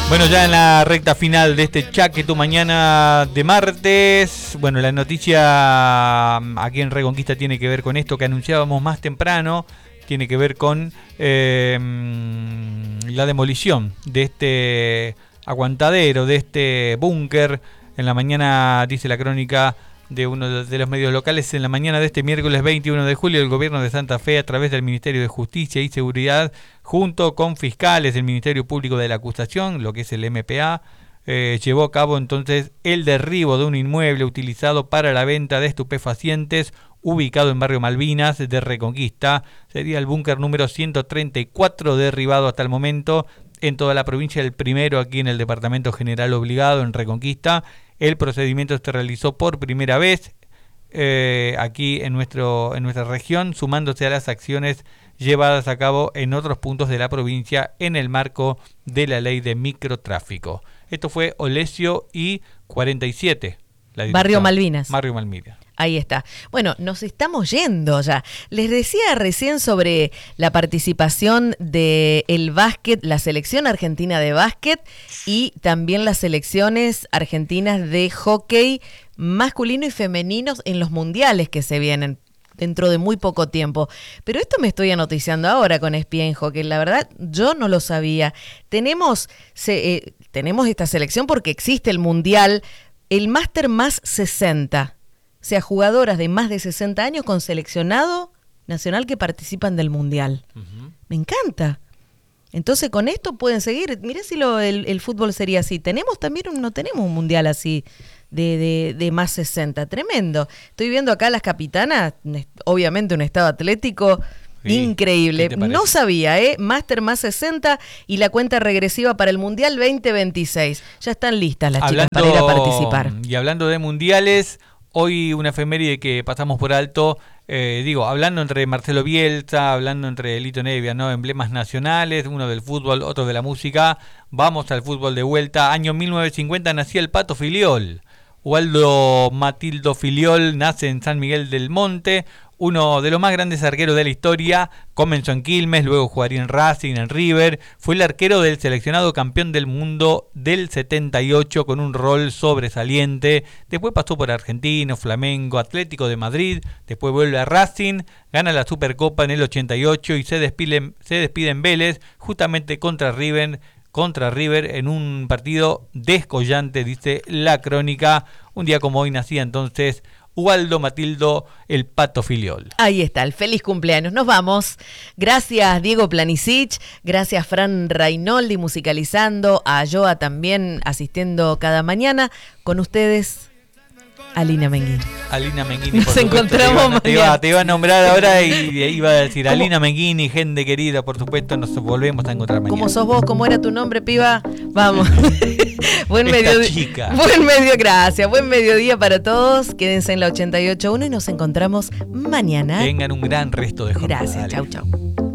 Bueno, ya en la recta final de este Chaqueto mañana de martes. Bueno, la noticia aquí en Reconquista tiene que ver con esto que anunciábamos más temprano. Tiene que ver con la demolición de este aguantadero, de este búnker. En la mañana, dice la crónica de uno de los medios locales, en la mañana de este miércoles 21 de julio, el gobierno de Santa Fe, a través del Ministerio de Justicia y Seguridad, junto con fiscales del Ministerio Público de la Acusación, lo que es el MPA, llevó a cabo entonces el derribo de un inmueble utilizado para la venta de estupefacientes, ubicado en barrio Malvinas de Reconquista. Sería el búnker número 134, derribado hasta el momento en toda la provincia, el primero aquí en el Departamento General Obligado, en Reconquista. El procedimiento se realizó por primera vez aquí en nuestra región, sumándose a las acciones llevadas a cabo en otros puntos de la provincia en el marco de la ley de microtráfico. Esto fue Olesio y 47. Barrio Malvinas. Barrio Malvinas. Ahí está. Bueno, nos estamos yendo ya. Les decía recién sobre la participación del básquet, la selección argentina de básquet y también las selecciones argentinas de hockey masculino y femeninos en los mundiales que se vienen dentro de muy poco tiempo. Pero esto me estoy anoticiando ahora con ESPN Hockey. La verdad, yo no lo sabía. Tenemos esta selección porque existe el mundial, el Máster más 60. O sea, jugadoras de más de 60 años con seleccionado nacional que participan del mundial. Uh-huh. Me encanta. Entonces, con esto pueden seguir. Mirá si el fútbol sería así. No tenemos un mundial así de más 60. Tremendo. Estoy viendo acá las capitanas, obviamente un estado atlético increíble. No sabía, Máster más 60 y la cuenta regresiva para el Mundial 2026. Ya están listas las chicas para ir a participar. Y hablando de mundiales, hoy una efeméride que pasamos por alto, hablando entre Marcelo Bielsa, hablando entre Lito Nevia, ¿no? Emblemas nacionales, uno del fútbol, otro de la música. Vamos al fútbol de vuelta. Año 1950 nacía el Pato Filiol. Waldo Matildo Filiol nace en San Miguel del Monte, uno de los más grandes arqueros de la historia. Comenzó en Quilmes, luego jugaría en Racing, en River. Fue el arquero del seleccionado campeón del mundo del 78 con un rol sobresaliente. Después pasó por Argentino, Flamengo, Atlético de Madrid. Después vuelve a Racing, gana la Supercopa en el 88 y se despide en Vélez, justamente contra River en un partido descollante, dice la crónica. Un día como hoy nacía entonces Waldo Matildo el Pato Filiol. Ahí está, el feliz cumpleaños. Nos vamos. Gracias Diego Planisic, gracias Fran Rainoldi musicalizando, a Joa también asistiendo cada mañana. Con ustedes, Alina Menguini. Alina Menguini, nos encontramos mañana. Te iba a nombrar ahora y iba a decir ¿cómo? Alina Menguini, gente querida, por supuesto, nos volvemos a encontrar mañana. ¿Cómo sos vos? ¿Cómo era tu nombre, piba? Vamos. Buen mediodía para todos. Quédense en la 88.1 y nos encontramos mañana. Tengan un gran resto de jornada. Gracias, chau.